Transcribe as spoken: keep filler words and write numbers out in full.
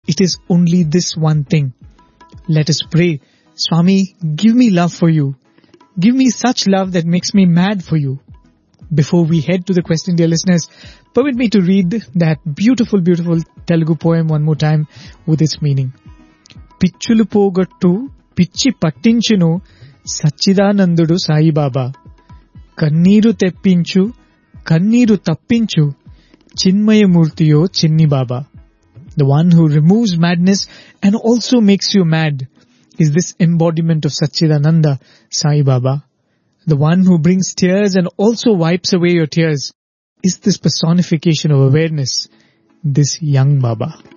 It is only this one thing. Let us pray, Swami, give me love for you. Give me such love that makes me mad for you. Before we head to the question, dear listeners, permit me to read that beautiful, beautiful Telugu poem one more time with its meaning. Pichulu pogattu, pichi pattinchunu, Sachidanandudu Sai Baba. Kanneeru teppinchu, kanneeru tappinchu, Chinmayamurtiyo Chinni Baba. The one who removes madness and also makes you mad is this embodiment of Sachidananda, Sai Baba. The one who brings tears and also wipes away your tears is this personification of awareness, this young Baba.